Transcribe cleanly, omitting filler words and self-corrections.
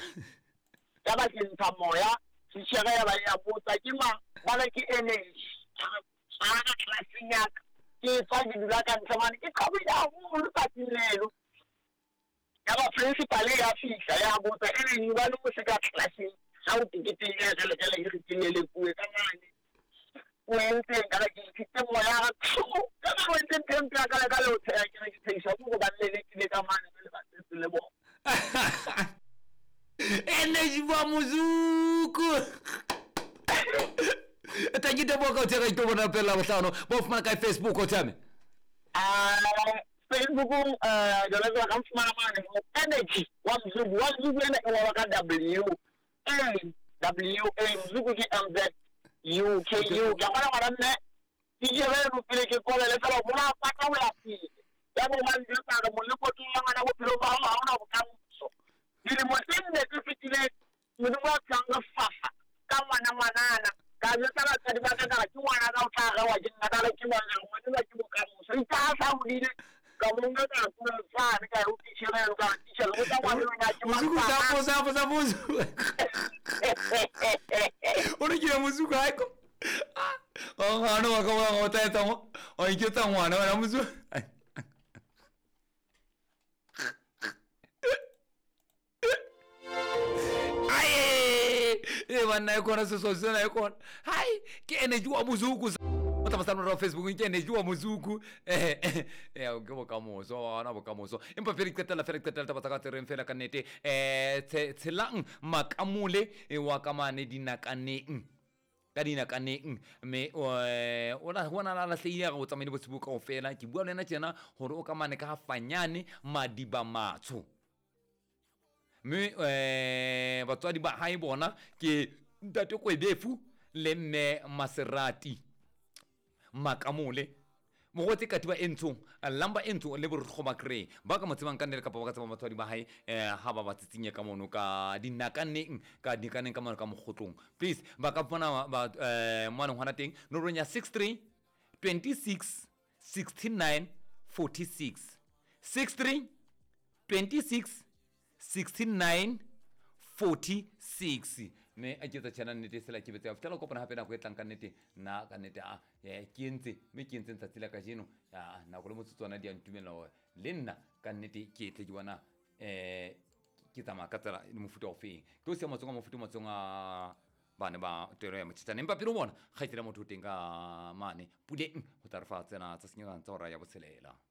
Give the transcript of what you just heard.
ya ba ke ntsha moya titjhere ya ba ya botsa ke ma ba le ke energy ka classing ya ka ke fa ke dula ka ntsha mane ke qhabile haholo ka tirelo ya ba principal ya fihla ya botsa energy ba le mo se ka classing ha o tikete ya jale jale ke tinele puwe ka mane o entse ka la ke fitse moya ka ba o entse tempe ya ka lo tsaya ke ke tsaya go ba le ke ka mane le ba tsetse le bo energy wa muzuku Tajita boka uteka itobo na pela bohlano bo fumana ka Facebook o tame Facebook jole ba ka fumana mane energy wa mzugu ene wa ka mzugu ki MZ UKU ya mara mara ne tijere no pele ke ko le kala bona pata wa fi ya mo man de ta mo le ko tu ngana mo pelo ba ma ona ko ka so ni mo tinde ke fitile mo wa tsanga fafa ka manana ka je tala ka di ba ka ki wana ka ta ga wa jin ngata ki wana mo ni ba ki mo ka mo sai ta sa mo ni ka mo nga ka ku sa ni ka ruti chere ka ti chere mo ta wa ni na ki ma muzuku Unajua muzuku haiko hano wakawa ngota mo oiketa mwana na muzuku bana yako sosona yako hai ke energy wa muzuku utamsana na Facebook ke energy wa muzuku ngebo kamoso ana bo kamoso empa Felix Tetela tabataka teremfela kanete tselang makamule wa kamane dinakaneng ka dinakaneng me ona la hleya go tsamene botsibuka go fela ke bua le nna tsena gore o kamane ka fanyane madiba matsho me batswadi ba hae bona ke ntate Kwebefu le mme Maserati makamole mogotse katiba entso lamba entso le borkhoma kre ba ka motsebang ka nele ka ba ka tseba batswadi ba hae ha ba batsetsinye ka mono ka dinakaneng ka dikaneng ka mono ka mogotlong please ba ka bona ba mwana ngwana teng no ronya 63 26 69 46 63 26 69 46 me a ketsa chana nnete sela ke betse a fitela kopana hape na go etlang ka nnete na ka nnete ke ntse me ke ntse tsatsila ka jeno na go le motsotswana di a ntumela le nna ka nnete ke tle ke bona ke tsamaya ka tsela le mofuta o feng ke o se motsonga bana ba tero ya motshitsana empa pele bona ga itela motho teng ka mane puleng go tarfa tsena tsa senyega tsa ora ya botshelela